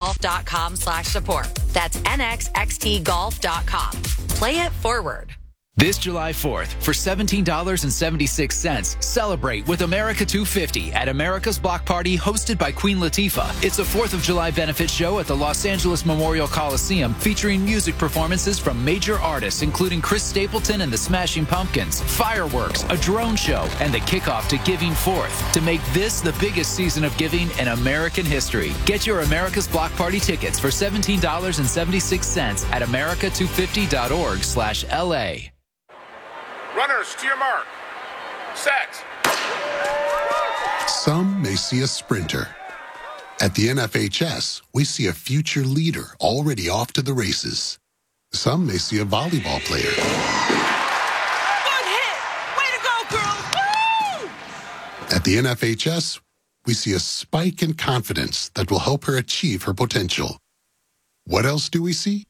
nxxtgolf.com/support. That's nxxtgolf.com. Play it forward. This July 4th, for $17.76, celebrate with America 250 at America's Block Party hosted by Queen Latifah. It's a 4th of July benefit show at the Los Angeles Memorial Coliseum featuring music performances from major artists including Chris Stapleton and the Smashing Pumpkins, fireworks, a drone show, and the kickoff to Giving Forth to make this the biggest season of giving in American history. Get your America's Block Party tickets for $17.76 at america250.org/LA. Runners, to your mark. Set. Some may see a sprinter. At the NFHS, we see a future leader already off to the races. Some may see a volleyball player. Good hit! Way to go, girls! Woo! At the NFHS, we see a spike in confidence that will help her achieve her potential. What else do we see?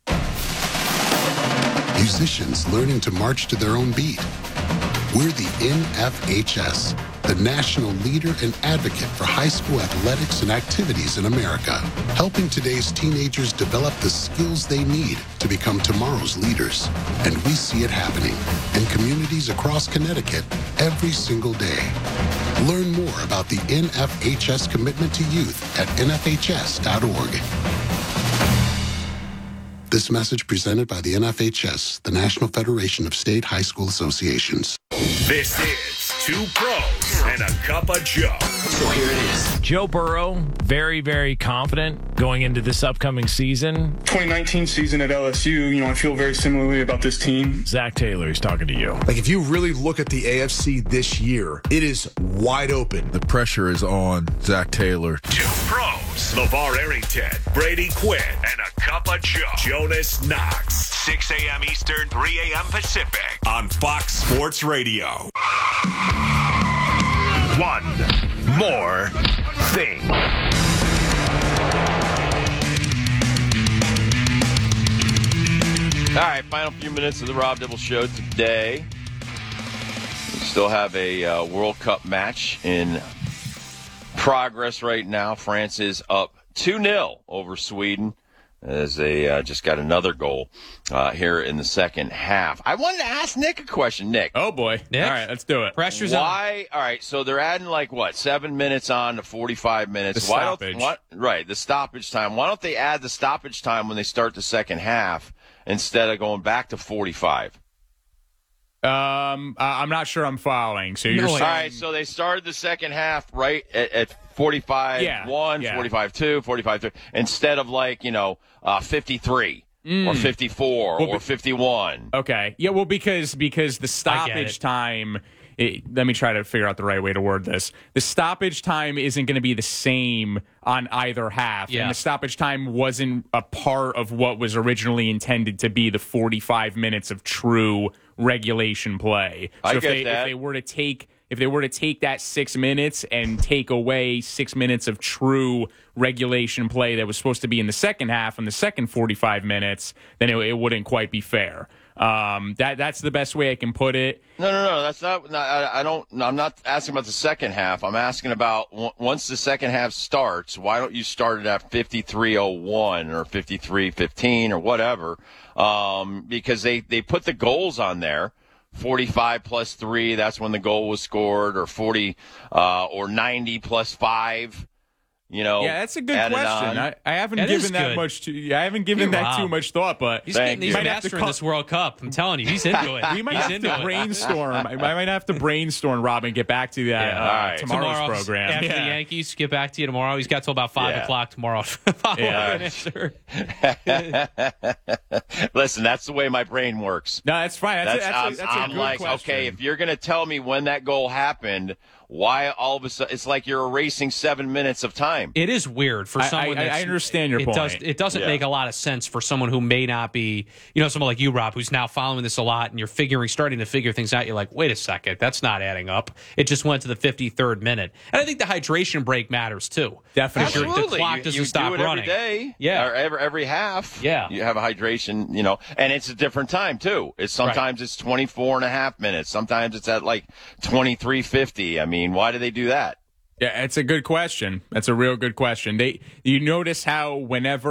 Musicians learning to march to their own beat. We're the NFHS, the national leader and advocate for high school athletics and activities in America, helping today's teenagers develop the skills they need to become tomorrow's leaders. And we see it happening in communities across Connecticut every single day. Learn more about the NFHS commitment to youth at nfhs.org. This message presented by the NFHS, the National Federation of State High School Associations. This is Two Pros and a Cup of Joe. So here it is. Joe Burrow, very, very confident going into this upcoming season. 2019 season at LSU, I feel very similarly about this team. Zach Taylor is talking to you. Like, if you really look at the AFC this year, it is wide open. The pressure is on Zach Taylor. Two Pros, LeVar Arrington, Brady Quinn, and a Cup of Joe. Jonas Knox, 6 a.m. Eastern, 3 a.m. Pacific on Fox Sports Radio. One more thing. All right, final few minutes of the Rob Dibble Show today. We still have a World Cup match in progress right now. France is up 2-0 over Sweden as they just got another goal here in the second half. I wanted to ask Nick a question. Nick. Oh, boy. Nick? All right, let's do it. Pressure's on. Why? All right, so they're adding 7 minutes on to 45 minutes. The stoppage. Right, the stoppage time. Why don't they add the stoppage time when they start the second half instead of going back to 45? I'm not sure I'm following. So you're saying... All right, so they started the second half right at 45-1, 45-2, 45-3, instead of 53 or 54 or 51. Okay. Yeah, well, because the stoppage time... let me try to figure out the right way to word this. The stoppage time isn't going to be the same on either half. Yeah. And the stoppage time wasn't a part of what was originally intended to be the 45 minutes of true regulation play. So if they were to take that 6 minutes and take away 6 minutes of true regulation play that was supposed to be in the second half and the second 45 minutes, then it wouldn't quite be fair. That's the best way I can put it. No, that's not. I'm not asking about the second half. I'm asking about once the second half starts. Why don't you start it at 53:01 or 53:15 or whatever? Because they put the goals on there. 45 plus 3. That's when the goal was scored, or 40 or 90 plus 5. Yeah, that's a good question. I haven't given that much. I haven't given that too much thought, but he's getting these master in this World Cup. I'm telling you, he's into it. We might have to brainstorm. I might have to brainstorm, Rob, and get back to that tomorrow's program. After the Yankees, get back to you tomorrow. He's got till about 5 o'clock tomorrow. Listen, that's the way my brain works. No, that's fine. That's a good question. Okay, if you're going to tell me when that goal happened, why all of a sudden it's like you're erasing 7 minutes of time. It is weird for someone. I understand your point. It doesn't make a lot of sense for someone who may not be, someone like you, Rob, who's now following this a lot, and you're starting to figure things out. You're like, wait a second, that's not adding up. It just went to the 53rd minute, and I think the hydration break matters too. Definitely, absolutely. The clock doesn't stop running every day. Yeah, or every half. Yeah, you have a hydration. And it's a different time too. Sometimes it's 24 and a half minutes. Sometimes it's at 23:50. I mean, why do they do that? Yeah, it's a good question. That's a real good question. You notice how whenever